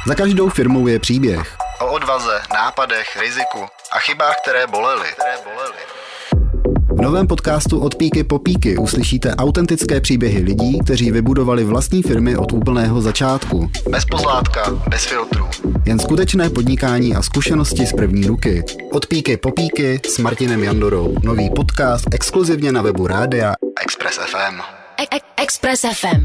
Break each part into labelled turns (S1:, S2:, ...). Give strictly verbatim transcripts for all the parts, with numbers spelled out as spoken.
S1: Za každou firmou je příběh.
S2: O odvaze, nápadech, riziku a chybách, které bolely.
S1: V novém podcastu Od píky po píky uslyšíte autentické příběhy lidí, kteří vybudovali vlastní firmy od úplného začátku.
S2: Bez pozlátka, bez filtrů.
S1: Jen skutečné podnikání a zkušenosti z první ruky. Od píky po píky s Martinem Jandorou. Nový podcast exkluzivně na webu Rádia
S2: Express F M.
S3: Express F M.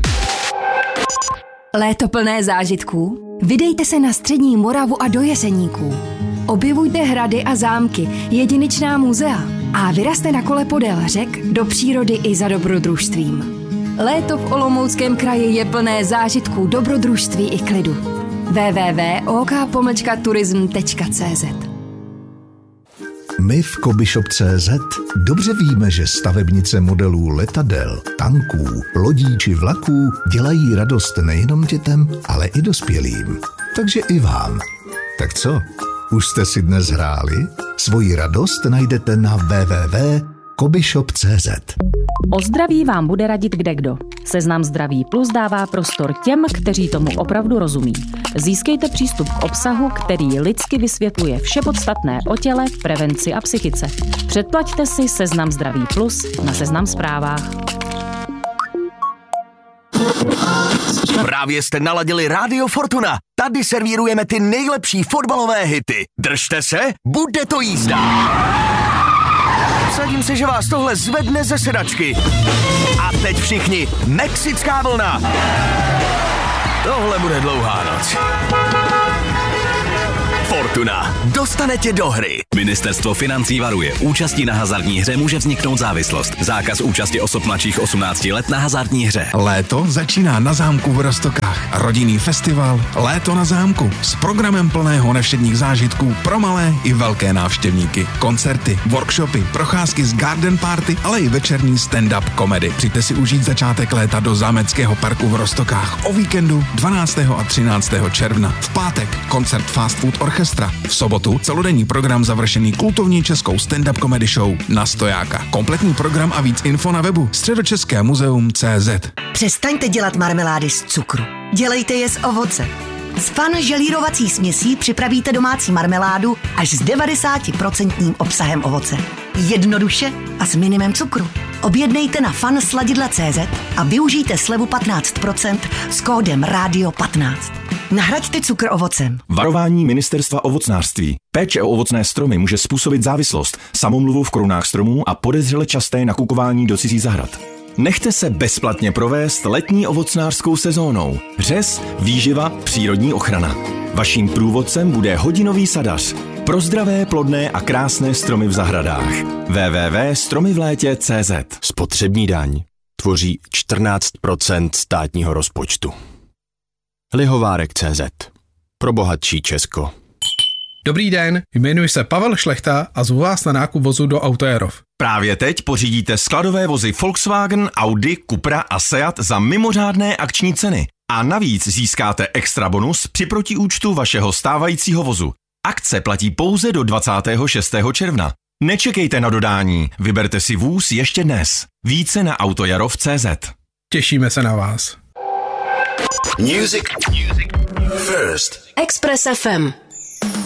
S3: Léto plné zážitků? Vydejte se na střední Moravu a do Jeseníků. Objevujte hrady a zámky, jedinečná muzea a vyrazte na kole podél řek do přírody i za dobrodružstvím. Léto v Olomouckém kraji je plné zážitků, dobrodružství i klidu. w w w tečka o k pomlčka turism tečka c z
S4: My v Kobyshop tečka cé zet dobře víme, že stavebnice modelů letadel, tanků, lodí či vlaků dělají radost nejenom dětem, ale i dospělým. Takže i vám. Tak co? Už jste si dnes hráli? Svoji radost najdete na w w w tečka kobyshop tečka cé zet.
S5: O zdraví vám bude radit kdekdo. Seznam Zdraví Plus dává prostor těm, kteří tomu opravdu rozumí. Získejte přístup k obsahu, který lidsky vysvětluje vše podstatné o těle, prevenci a psychice. Předplaťte si Seznam Zdraví Plus na Seznam Zprávách.
S6: Právě jste naladili Rádio Fortuna. Tady servírujeme ty nejlepší fotbalové hity. Držte se, bude to jízda. Vsadím se, že vás tohle zvedne ze sedačky. A teď všichni, mexická vlna. Tohle bude dlouhá noc. Fortuna. Dostane tě do hry.
S7: Ministerstvo financí varuje. Účastí na hazardní hře může vzniknout závislost. Zákaz účasti osob mladších osmnácti let na hazardní hře.
S8: Léto začíná na zámku v Roztokách. Rodinný festival Léto na zámku s programem plného nevšedních zážitků pro malé i velké návštěvníky. Koncerty, workshopy, procházky z garden party, ale i večerní stand-up komedy. Přijďte si užít začátek léta do zámeckého parku v Roztokách o víkendu dvanáctého a třináctého června. V pátek koncert Fast Food Orchestra. V sobotu celodenní program završený kultovní českou stand-up comedy show Na stojáka. Kompletní program a víc info na webu středočeské muzeum tečka cé zet.
S9: Přestaňte dělat marmelády z cukru. Dělejte je z ovoce. S Fan želírovací směsí připravíte domácí marmeládu až s devadesát procent obsahem ovoce. Jednoduše a s minimem cukru. Objednejte na fan sladidla tečka cé zet a využijte slevu patnáct procent s kódem rádio patnáct. Nahraďte cukr ovocem.
S10: Varování Ministerstva ovocnářství. Péče o ovocné stromy může způsobit závislost, samomluvu v korunách stromů a podezřele časté nakukování do cizích zahrad. Nechte se bezplatně provést letní ovocnářskou sezónou. Řez, výživa, přírodní ochrana. Vaším průvodcem bude hodinový sadař. Pro zdravé, plodné a krásné stromy v zahradách. w w w tečka stromy v létě tečka cé zet.
S11: Spotřební daň tvoří čtrnáct procent státního rozpočtu. Lihovárek tečka cé zet. Pro bohatší Česko.
S12: Dobrý den, jmenuji se Pavel Šlechta a zvu vás na nákup vozu do Autoerov.
S10: Právě teď pořídíte skladové vozy Volkswagen, Audi, Cupra a Seat za mimořádné akční ceny. A navíc získáte extra bonus při protiúčtu vašeho stávajícího vozu. Akce platí pouze do dvacátého šestého června. Nečekejte na dodání, vyberte si vůz ještě dnes. Více na autojarov tečka cé zet.
S12: Těšíme se na vás.
S11: Music. Music. First.
S3: Express F M.